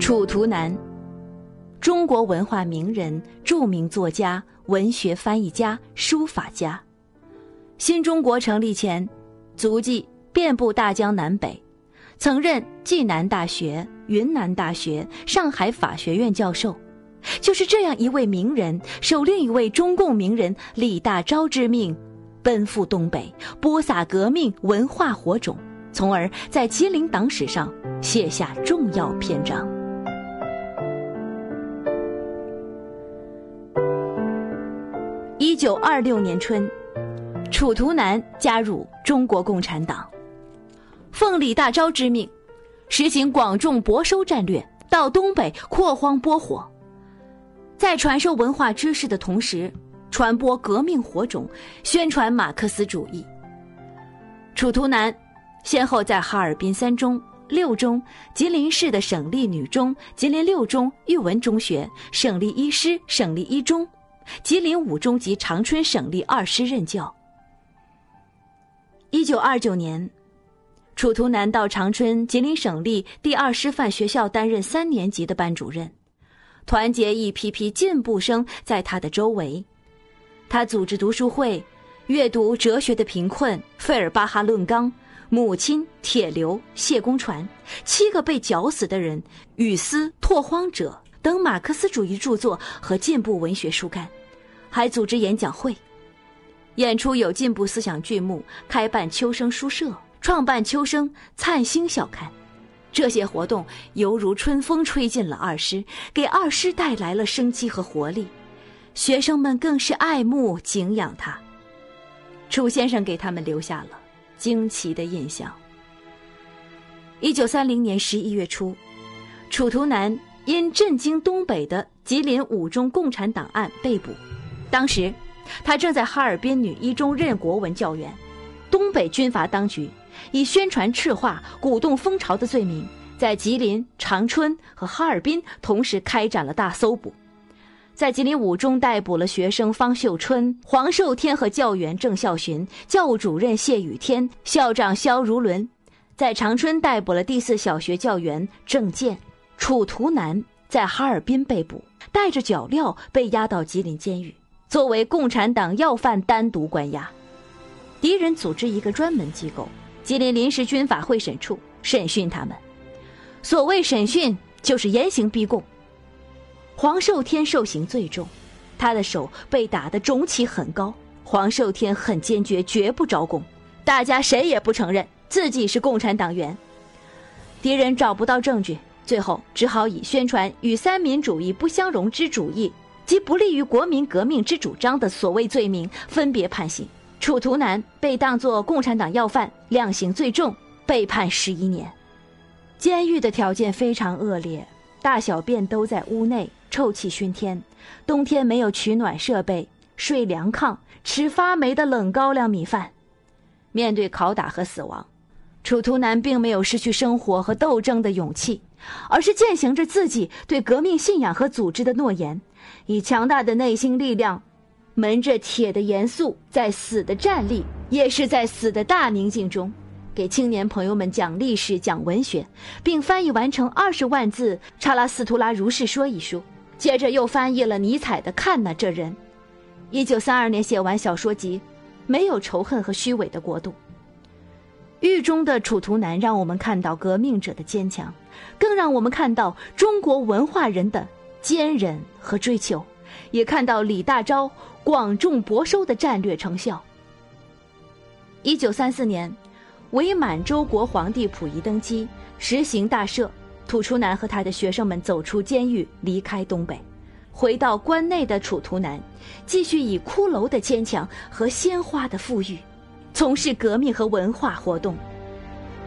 楚图南，中国文化名人、著名作家、文学翻译家、书法家。新中国成立前，足迹遍布大江南北，曾任暨南大学、云南大学、上海法学院教授。就是这样一位名人，受另一位中共名人李大钊之命，奔赴东北，播撒革命文化火种，从而在吉林党史上写下重要篇章。1926年春，楚图南加入中国共产党，奉李大钊之命，实行广种博收战略，到东北扩荒播火。在传授文化知识的同时，传播革命火种，宣传马克思主义。楚图南先后在哈尔滨3中、6中、吉林市的省立女中、吉林6中育文中学、省立1师、省立1中、吉林5中及长春省立2师任教。1929年，楚图南到长春吉林省立第2师范学校担任3年级的班主任，团结一批批进步生在他的周围。他组织读书会，阅读《哲学的贫困》、费尔巴哈论纲、母亲、铁流、谢公传、7个被绞死的人、雨丝、拓荒者等马克思主义著作和进步文学书刊，还组织演讲会，演出有进步思想剧目，开办秋生书社，创办秋生灿星校刊。这些活动犹如春风吹进了2师，给2师带来了生机和活力，学生们更是爱慕敬仰他。楚先生给他们留下了惊奇的印象。1930年11月初，楚图南因震惊东北的吉林5中共产党案被捕。当时他正在哈尔滨女1中任国文教员。东北军阀当局以宣传赤化、鼓动风潮的罪名，在吉林、长春和哈尔滨同时开展了大搜捕。在吉林5中逮捕了学生方秀春、黄寿天和教员郑孝寻、教务主任谢雨天、校长肖如伦。在长春逮捕了第4小学教员郑健。楚图南在哈尔滨被捕，带着脚镣被押到吉林监狱，作为共产党要犯单独关押。敌人组织一个专门机构，吉林临时军法会审处，审讯他们。所谓审讯，就是严刑逼供。黄寿天受刑最重，他的手被打得肿起很高。黄寿天很坚决，绝不招供，大家谁也不承认自己是共产党员。敌人找不到证据，最后只好以宣传与三民主义不相容之主义及不利于国民革命之主张的所谓罪名分别判刑。楚图南被当作共产党要犯，量刑最重，被判11年。监狱的条件非常恶劣，大小便都在屋内，臭气熏天，冬天没有取暖设备，睡凉炕，吃发霉的冷高粱米饭。面对拷打和死亡，楚图南并没有失去生活和斗争的勇气，而是践行着自己对革命信仰和组织的诺言，以强大的内心力量，门着铁的严肃，在死的站立，也是在死的大宁静中，给青年朋友们讲历史、讲文学，并翻译完成20万字《查拉斯图拉如是说》一书，接着又翻译了尼采的《看哪这人》。1932年写完小说集《没有仇恨和虚伪的国度》。狱中的楚图南让我们看到革命者的坚强，更让我们看到中国文化人的坚韧和追求，也看到李大钊广种博收的战略成效。1934年，伪满洲国皇帝溥仪登基，实行大赦，楚图南和他的学生们走出监狱，离开东北。回到关内的楚图南，继续以骷髅的坚强和鲜花的富裕，从事革命和文化活动。